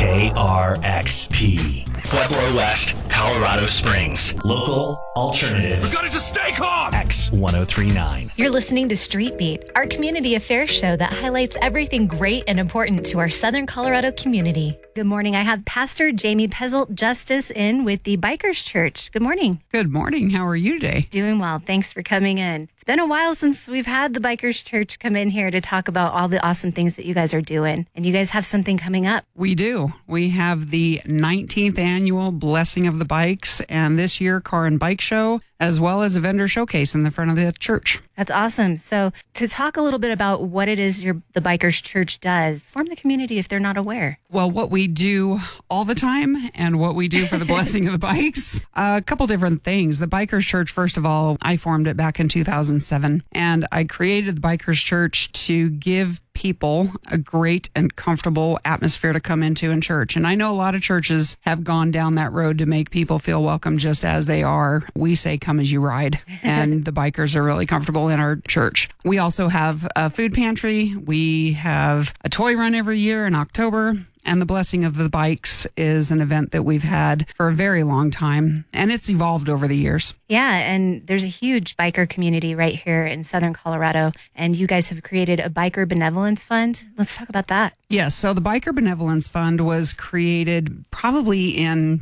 KRXP. Pueblo West, Colorado Springs. Local, alternative. We gotta just stay calm! X1039. You're listening to Street Beat, our community affairs show that highlights everything great and important to our Southern Colorado community. Good morning. I have Pastor Jamie Pezzelt Justice in with the Bikers Church. Good morning. Good morning. How are you today? Doing well. Thanks for coming in. It's been a while since we've had the Bikers Church come in here to talk about all the awesome things that you guys are doing. And you guys have something coming up. We do. We have the 19th annual Blessing of the Bikes, and this year Car and Bike Show, as well as a vendor showcase in the front of the church. That's awesome. So to talk a little bit about what it is the Bikers Church does, inform the community if they're not aware. Well, what we do all the time and what we do for the Blessing of the Bikes, a couple different things. The Bikers Church, first of all, I formed it back in 2007, and I created the Bikers Church to give people a great and comfortable atmosphere to come into in church. And I know a lot of churches have gone down that road to make people feel welcome just as they are. We say, come as you ride. And the bikers are really comfortable in our church. We also have a food pantry. We have a toy run every year in October. And the Blessing of the Bikes is an event that we've had for a very long time, and it's evolved over the years. Yeah, and there's a huge biker community right here in Southern Colorado, and you guys have created a Biker Benevolence Fund. Let's talk about that. Yes, so the Biker Benevolence Fund was created probably in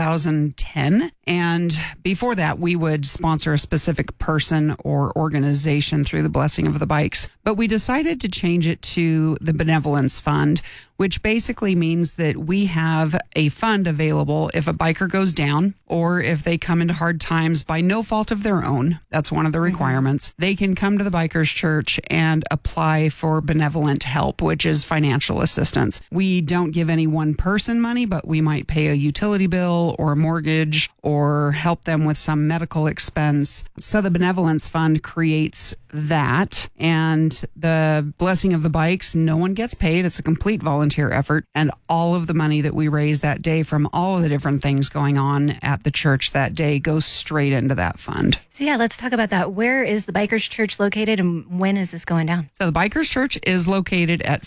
2010. And before that, we would sponsor a specific person or organization through the Blessing of the Bikes. But we decided to change it to the Benevolence Fund, which basically means that we have a fund available if a biker goes down or if they come into hard times by no fault of their own. That's one of the requirements. They can come to the Bikers Church and apply for benevolent help, which is financial assistance. We don't give any one person money, but we might pay a utility bill or a mortgage or help them with some medical expense. So the Benevolence Fund creates that. And the Blessing of the Bikes, no one gets paid. It's a complete volunteer effort. And all of the money that we raise that day from all of the different things going on at the church that day goes straight into that fund. So yeah, let's talk about that. Where is the Bikers Church located and when is this going down? So the Bikers Church is located at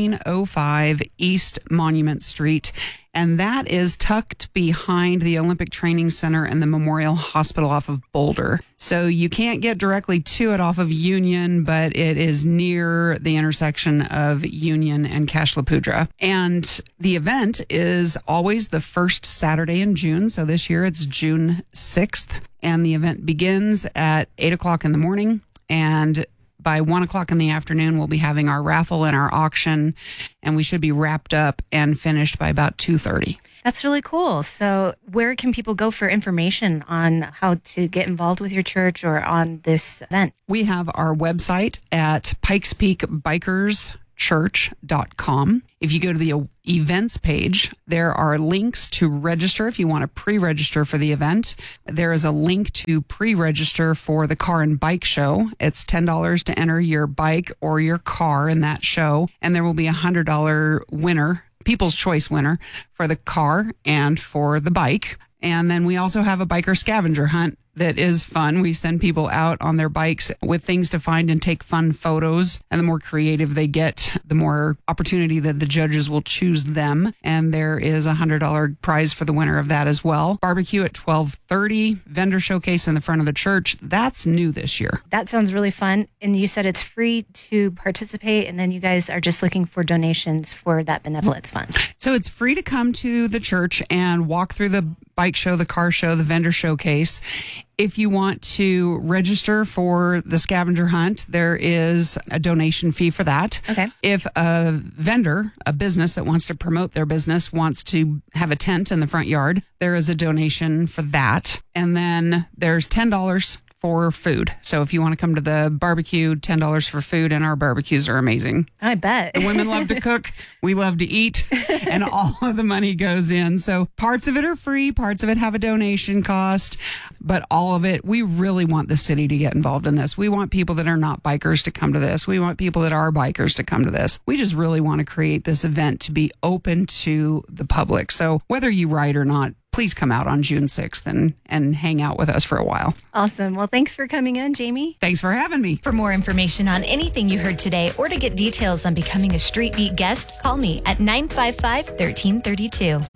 1505 East Monument Street. And that is tucked behind the Olympic Training Center and the Memorial Hospital off of Boulder. So you can't get directly to it off of Union, but it is near the intersection of Union and Cache La Poudre. And the event is always the first Saturday in June. So this year it's June 6th. And the event begins at 8 o'clock in the morning. And by 1 o'clock in the afternoon, we'll be having our raffle and our auction, and we should be wrapped up and finished by about 2:30. That's really cool. So where can people go for information on how to get involved with your church or on this event? We have our website at Pikes Peak Bikers church.com. If you go to the events page, there are links to register if you want to pre-register for the event. There is a link to pre-register for the Car and Bike Show. It's $10 to enter your bike or your car in that show, and there will be a $100 winner, People's Choice winner, for the car and for the bike. And then we also have a biker scavenger hunt that is fun. We send people out on their bikes with things to find and take fun photos. And the more creative they get, the more opportunity that the judges will choose them. And there is a $100 prize for the winner of that as well. Barbecue at 12:30, vendor showcase in the front of the church. That's new this year. That sounds really fun. And you said it's free to participate, and then you guys are just looking for donations for that benevolence fund. So it's free to come to the church and walk through the bike show, the car show, the vendor showcase. If you want to register for the scavenger hunt, there is a donation fee for that. Okay. If a vendor, a business that wants to promote their business, wants to have a tent in the front yard, there is a donation for that. And then there's $10 for food. So if you want to come to the barbecue, $10 for food, and our barbecues are amazing. I bet. The women love to cook. We love to eat, and all of the money goes in. So parts of it are free, parts of it have a donation cost, but all of it, we really want the city to get involved in this. We want people that are not bikers to come to this. We want people that are bikers to come to this. We just really want to create this event to be open to the public. So whether you ride or not, please come out on June 6th and hang out with us for a while. Awesome. Well, thanks for coming in, Jamie. Thanks for having me. For more information on anything you heard today or to get details on becoming a Street Beat guest, call me at 955-1332.